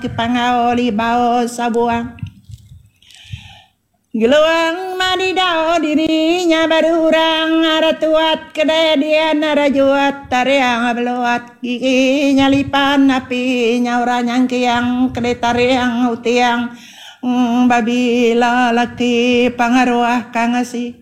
pangaoli bao sabuang geluang madidao dirinya barurang aratuat kedadian arajuat tariang beluat giginya lipan api nyaura nyangkiang kedetariang utiang babila laki pangaruah kangasi